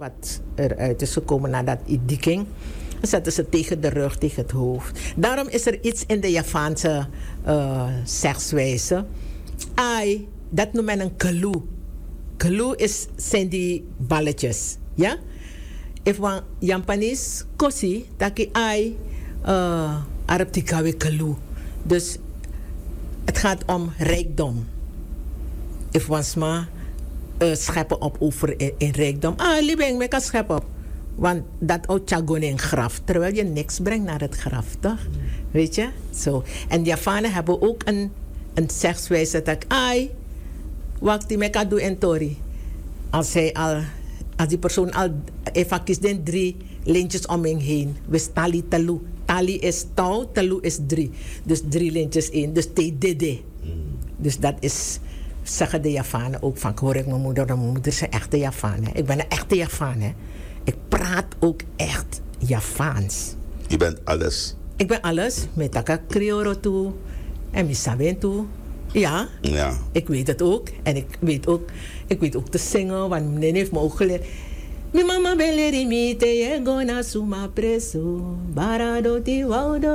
wat eruit is gekomen nadat die ging. Dan zetten ze tegen de rug, tegen het hoofd. Daarom is er iets in de Javaanse zegswijze. Ai, dat noemt men een kalu. Kalu zijn die balletjes. Ja? If one Japanese kosi, taki ai, Arab tikawe kalu. Dus het gaat om rijkdom. If one sma scheppen op over in rijkdom. Liebing, me kan scheppen op. Want dat ook chagon in graf. Terwijl je niks brengt naar het graf, toch? Weet je? Zo. En Javanen hebben ook een zegswijze dat wat die meka doet in Tori. Als die persoon al even kiest 3 lintjes om hem heen. We tali talu. Tali is touw, talu is 3. Dus 3 lintjes in. Dus te dede. Dus dat is, zeggen de Javanen ook van. Hoor ik mijn moeder is een echte Javaan. Ik ben een echte Javaan. Hè. Ik praat ook echt Javaans. Je bent alles. Ik ben alles. Met taka Creolo toe. En misaben toe. Ja. Ik weet het ook. En ik weet ook te zingen. Want mijn heeft me ook geleerd. Mi mama beleri mi te ye gona suma preso. Baradoti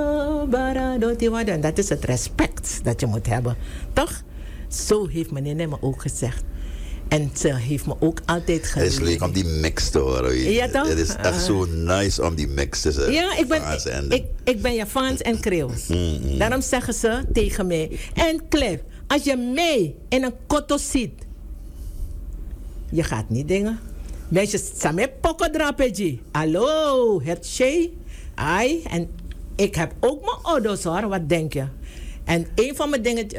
wado. En dat is het respect dat je moet hebben. Toch? Zo heeft mijn nene me ook gezegd. En ze heeft me ook altijd geleerd. Het is leuk om die mix te horen. Ja, toch? Het is echt zo nice om die mix te zeggen. Ja, ik ben Javaans en Creools. Daarom zeggen ze tegen mij. En Cliff, als je mij in een kotto ziet, je gaat niet dingen. Mensen samen pokken drapeji. Hallo, het shea. Ai, en ik heb ook mijn ouders hoor, wat denk je? En een van mijn dingen,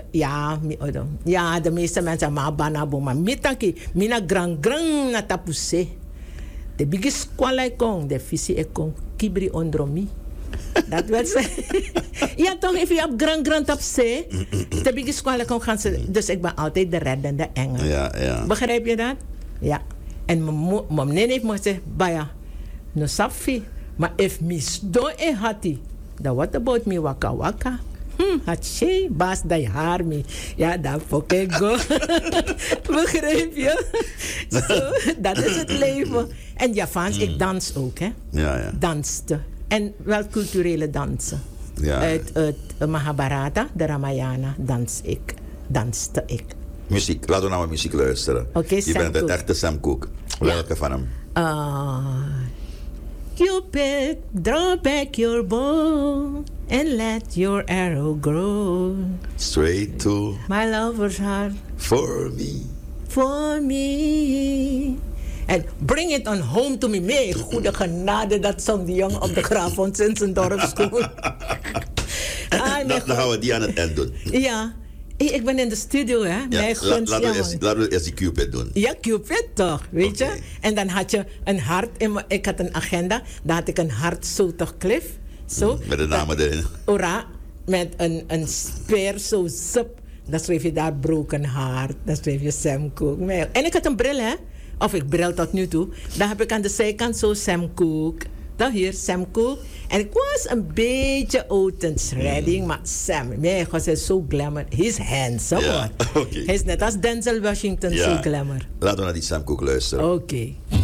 ja, de meeste mensen maar banabo, maar mitaki, mina grang na tapuse. De biggest squalai kong, de visie ik kong, kibri ondromi. Dat wil zeggen. Ja, toch, if je op grang tapse, de biggest squalai kong gaan ze. Dus ik ben altijd de reddende engel. Ja. Begrijp je dat? Ja. En mijn neef heeft me gezegd, Baya, no safi, maar if mis do e hati, dan what about me waka. Hatsje, baas dat je haar mee. Ja, dan fok ik go. Begrijp je? Zo, dat is het leven. En Javaans, ik dans ook, hè? Ja. Danste. En wel culturele dansen. Ja. Uit Mahabharata, de Ramayana, danste ik. Muziek, laten we naar mijn muziek luisteren. Je bent een echte Sam Cooke. Welke van hem? Cupid, draw back your bow and let your arrow grow. Straight to my lover's heart. For me. En bring it on home to me. Mee, goede genade, dat zong die jongen op de Graaffonds in zijn dorpsschool. Dan gaan we die aan het eind doen. Ja. Ik ben in de studio, hè? Ja, laten we eerst die Cupid doen. Ja, Cupid toch, weet je? En dan had je een hart. Ik had een agenda. Dan had ik een hart zo toch, Cliff. Zo. Met de namen erin. Ora, met een speer zo zup. Dan schreef je daar Broken Heart. Dan schreef je Sam Cooke. En ik had een bril, hè? Of ik bril tot nu toe. Dan heb ik aan de zijkant zo Sam Cooke. Dan hier, Sam Cooke. En ik was een beetje oud en shredding, maar Sam, mijn god, hij is zo glamour. Hij is handsome, hoor. Okay. Hij is net als Denzel Washington, zo glamour. Laten we naar die Sam Cooke luisteren. Oké.